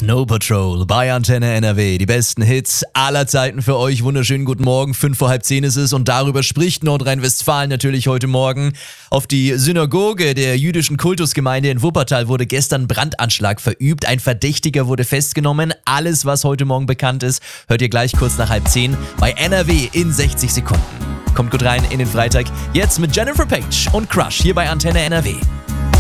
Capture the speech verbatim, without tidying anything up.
Snow Patrol bei Antenne N R W. Die besten Hits aller Zeiten für euch. Wunderschönen guten Morgen. Fünf vor halb zehn ist es und darüber spricht Nordrhein-Westfalen natürlich heute Morgen. Auf die Synagoge der jüdischen Kultusgemeinde in Wuppertal wurde gestern Brandanschlag verübt. Ein Verdächtiger wurde festgenommen. Alles, was heute Morgen bekannt ist, hört ihr gleich kurz nach halb zehn bei N R W in sechzig Sekunden. Kommt gut rein in den Freitag. Jetzt mit Jennifer Page und Crush hier bei Antenne N R W.